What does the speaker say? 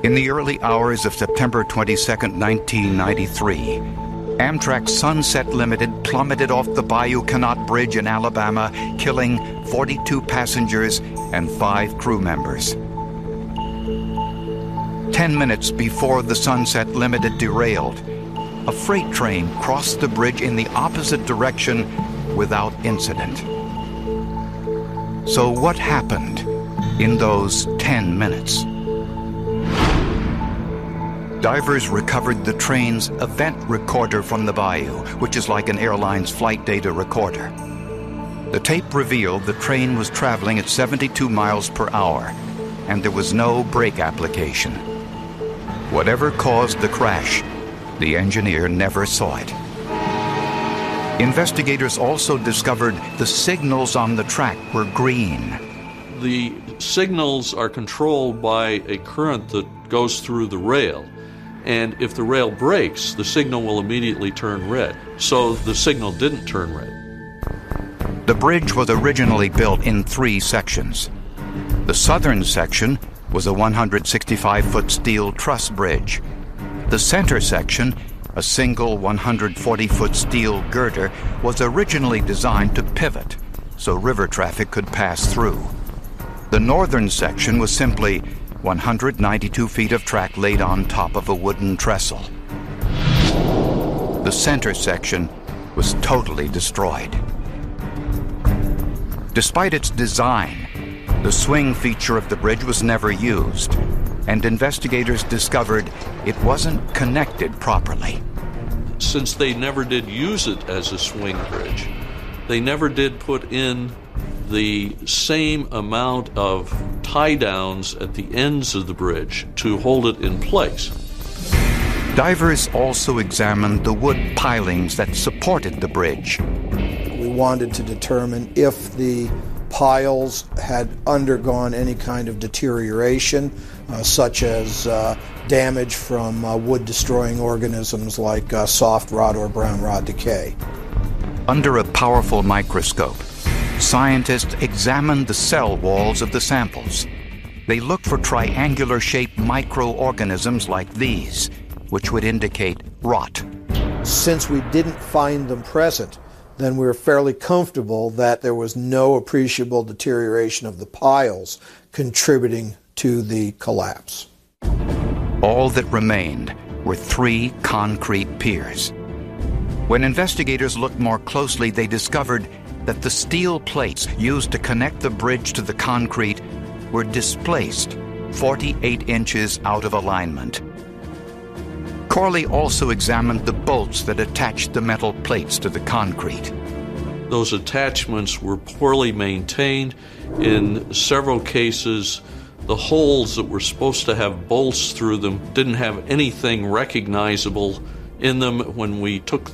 In the early hours of September 22, 1993, Amtrak Sunset Limited plummeted off the Bayou Canot Bridge in Alabama, killing 42 passengers and 5 crew members. 10 minutes before the Sunset Limited derailed, a freight train crossed the bridge in the opposite direction without incident. So what happened in those 10 minutes? Divers recovered the train's event recorder from the bayou, which is like an airline's flight data recorder. The tape revealed the train was traveling at 72 miles per hour, and there was no brake application. Whatever caused the crash, the engineer never saw it. Investigators also discovered the signals on the track were green. The signals are controlled by a current that goes through the rail. And if the rail breaks, the signal will immediately turn red. So the signal didn't turn red. The bridge was originally built in 3 sections. The southern section was a 165-foot steel truss bridge. The center section, a single 140-foot steel girder, was originally designed to pivot so river traffic could pass through. The northern section was simply 192 feet of track laid on top of a wooden trestle. The center section was totally destroyed. Despite its design, the swing feature of the bridge was never used, and investigators discovered it wasn't connected properly. Since they never did use it as a swing bridge, they never did put in the same amount of tie-downs at the ends of the bridge to hold it in place. Divers also examined the wood pilings that supported the bridge. We wanted to determine if the piles had undergone any kind of deterioration, such as damage from wood-destroying organisms like soft rot or brown rot decay. Under a powerful microscope, scientists examined the cell walls of the samples. They looked for triangular-shaped microorganisms like these, which would indicate rot. Since we didn't find them present, then we were fairly comfortable that there was no appreciable deterioration of the piles contributing to the collapse. All that remained were 3 concrete piers. When investigators looked more closely, they discovered that the steel plates used to connect the bridge to the concrete were displaced 48 inches out of alignment. Corley also examined the bolts that attached the metal plates to the concrete. Those attachments were poorly maintained. In several cases, the holes that were supposed to have bolts through them didn't have anything recognizable in them. When we took